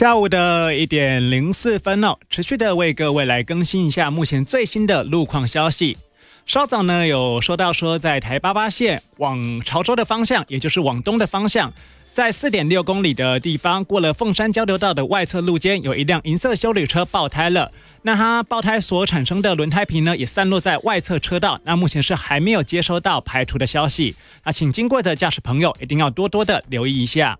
下午的1:04哦，持续的为各位来更新一下目前最新的路况消息。稍早呢有说到说，在台88线往潮州的方向，也就是往东的方向，在4.6公里的地方，过了凤山交流道的外侧路肩，有一辆银色休旅车爆胎了。那它爆胎所产生的轮胎皮呢，也散落在外侧车道。那目前是还没有接收到排除的消息。那请经过的驾驶朋友一定要多多的留意一下。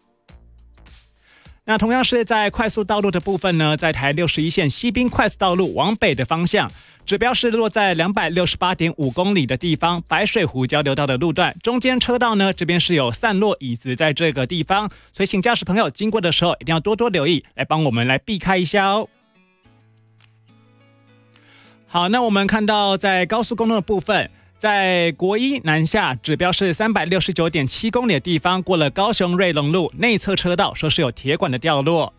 那同样是在快速道路的部分呢，在台61线西滨快速道路往北的方向，指标是落在268.5公里的地方，白水湖交流道的路段，中间车道呢这边是有散落椅子在这个地方，所以请驾驶朋友经过的时候一定要多多留意，来帮我们来避开一下哦。好，那我们看到在高速公路的部分，在国一南下指标是369.7公里的地方，过了高雄瑞隆路内侧车道，说是有铁管的掉落。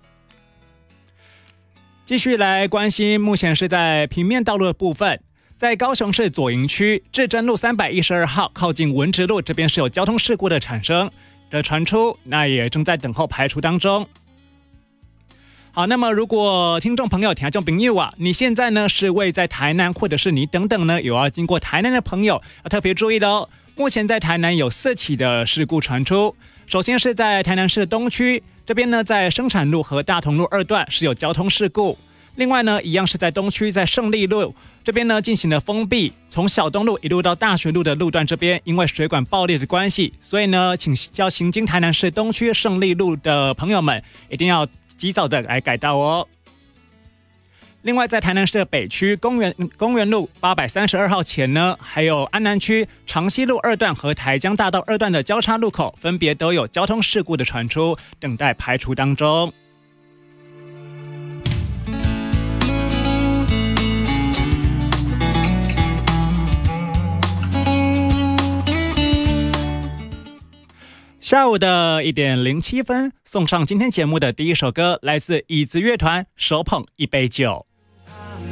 继续来关心，目前是在平面道路的部分，在高雄市左营区至真路312号靠近文直路这边是有交通事故的产生的传出，那也正在等候排除当中。好，那么如果听众朋友听众朋友啊，你现在呢是位在台南，或者是你等等呢有要经过台南的朋友，要特别注意喽。目前在台南有4起的事故传出，首先是在台南市东区这边呢，在生产路和大同路2段是有交通事故。另外呢，一样是在东区，在胜利路这边呢进行了封闭，从小东路一路到大学路的路段这边，因为水管爆裂的关系，所以呢，请要行经台南市东区胜利路的朋友们一定要及早的来改道哦。另外在台南市的北区公园路832号前呢，还有安南区长西路2段和台江大道2段的交叉路口，分别都有交通事故的传出，等待排除当中。下午的1:07，送上今天节目的第一首歌，来自椅子乐团《手捧一杯酒》。